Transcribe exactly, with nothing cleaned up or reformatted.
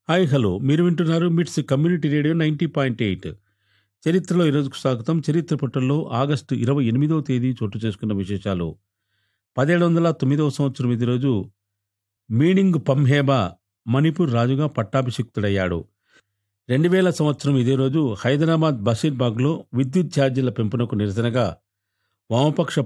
Hi hello మీరు వింటున్నారు మిట్స్ community radio ninety point eight. చరిత్రలో ఈరోజుకు స్వాగతం. చరిత్ర పుటల్లో ఆగస్టు ఇరవై ఎనిమిదవ తేదీ చోటు చేసుకున్న విశేషాలు. పదిహేడు వందల తొమ్మిదవ సంవత్సరం ఇది రోజు మీనింగ్ పంహేబా మణిపూర్ రాజుగా పట్టాభిషిక్తుడయ్యాడు. రెండు వేల సంవత్సరం ఇదే రోజు హైదరాబాద్ బషీర్బాగ్లో విద్యుత్ ఛార్జీల పెంపునకు నిరసనగా వామపక్ష